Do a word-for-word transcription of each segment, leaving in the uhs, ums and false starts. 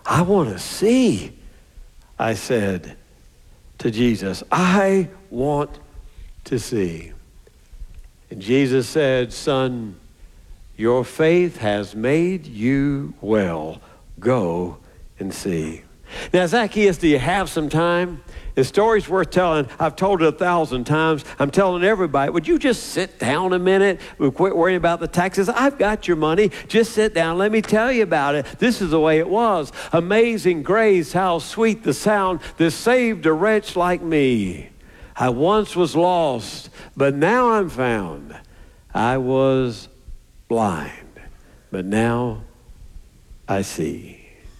I want to see, I said to Jesus. I want to see. And Jesus said, son, your faith has made you well. Go and see. Now, Zacchaeus, do you have some time? The story's worth telling. I've told it a thousand times. I'm telling everybody, would you just sit down a minute? We'll quit worrying about the taxes. I've got your money. Just sit down. Let me tell you about it. This is the way it was. Amazing grace, how sweet the sound that saved a wretch like me. I once was lost, but now I'm found. I was blind, but now I see.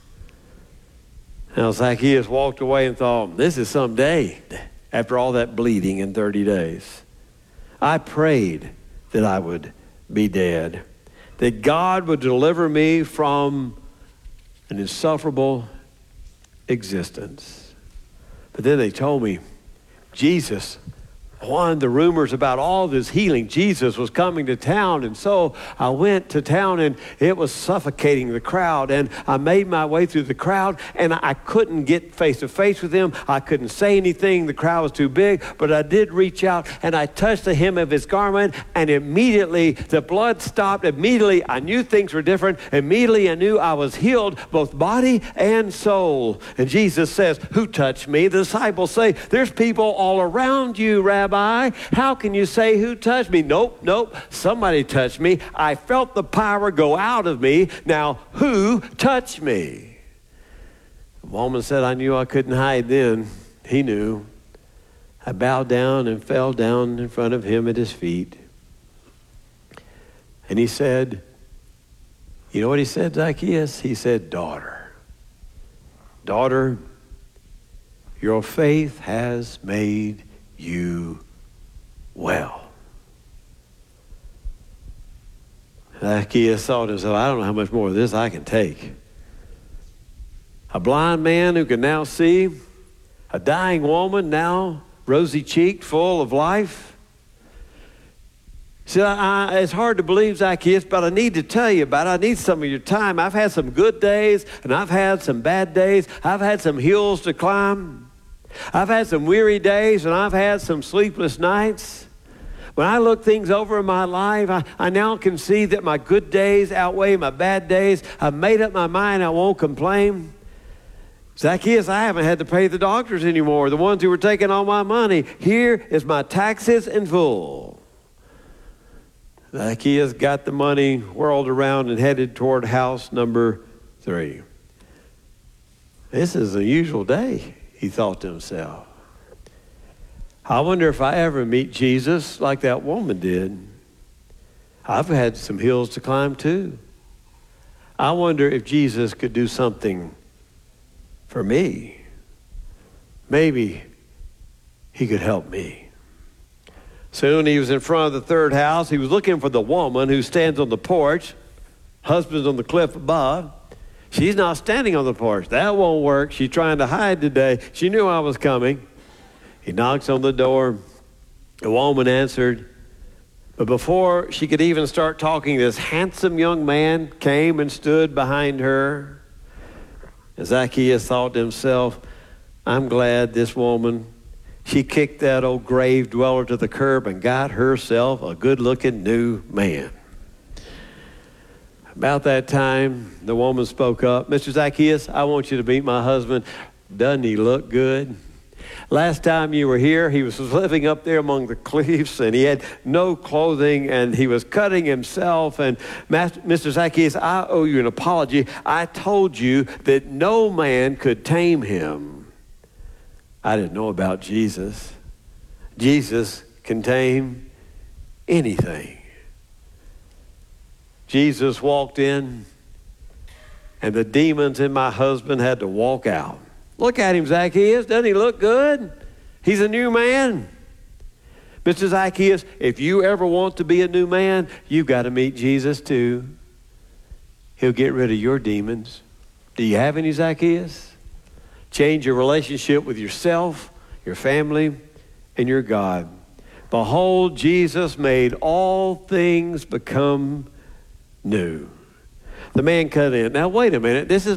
Now, Zacchaeus walked away and thought, this is some day after all that bleeding in thirty days. I prayed that I would be dead, that God would deliver me from an insufferable existence. But then they told me, Jesus, one, the rumors about all this healing, Jesus was coming to town, and so I went to town, and it was suffocating the crowd, and I made my way through the crowd, and I couldn't get face to face with him. I couldn't say anything. The crowd was too big, but I did reach out, and I touched the hem of his garment, and immediately the blood stopped. Immediately I knew things were different. Immediately I knew I was healed, both body and soul. And Jesus says, who touched me? The disciples say, there's people all around you, Rabbi. How can you say who touched me? Nope, nope. Somebody touched me. I felt the power go out of me. Now, who touched me? The woman said, I knew I couldn't hide then. He knew. I bowed down and fell down in front of him at his feet. And he said, you know what he said, Zacchaeus? He said, daughter, daughter, your faith has made you well. Zacchaeus thought to himself, I don't know how much more of this I can take. A blind man who can now see, a dying woman now rosy-cheeked, full of life. See, I, I, it's hard to believe, Zacchaeus, but I need to tell you about it. I need some of your time. I've had some good days, and I've had some bad days. I've had some hills to climb. I've had some weary days, and I've had some sleepless nights. When I look things over in my life, I, I now can see that my good days outweigh my bad days. I've made up my mind I won't complain. Zacchaeus, I haven't had to pay the doctors anymore, the ones who were taking all my money. Here is my taxes in full. Zacchaeus got the money whirled around and headed toward house number three. This is an unusual day, he thought to himself. I wonder if I ever meet Jesus like that woman did. I've had some hills to climb too. I wonder if Jesus could do something for me. Maybe he could help me. Soon he was in front of the third house. He was looking for the woman who stands on the porch. Husband's on the cliff above. She's not standing on the porch. That won't work. She's trying to hide today. She knew I was coming. He knocks on the door. The woman answered. But before she could even start talking, this handsome young man came and stood behind her. And Zacchaeus thought to himself, I'm glad this woman, she kicked that old grave dweller to the curb and got herself a good-looking new man. About that time, the woman spoke up. Mister Zacchaeus, I want you to meet my husband. Doesn't he look good? Last time you were here, he was living up there among the cliffs, and he had no clothing, and he was cutting himself. And Mister Zacchaeus, I owe you an apology. I told you that no man could tame him. I didn't know about Jesus. Jesus can tame anything. Jesus walked in, and the demons in my husband had to walk out. Look at him, Zacchaeus. Doesn't he look good? He's a new man. Mister Zacchaeus, if you ever want to be a new man, you've got to meet Jesus too. He'll get rid of your demons. Do you have any, Zacchaeus? Change your relationship with yourself, your family, and your God. Behold, Jesus made all things become new. The man cut in. Now, wait a minute. This is